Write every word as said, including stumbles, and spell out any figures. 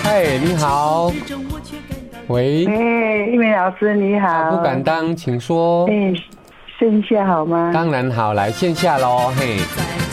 嗨，你好。喂， 哎，一鸣老师你好。 不敢当，请说。 哎，线下好吗？ 当然好，来线下喽，嘿。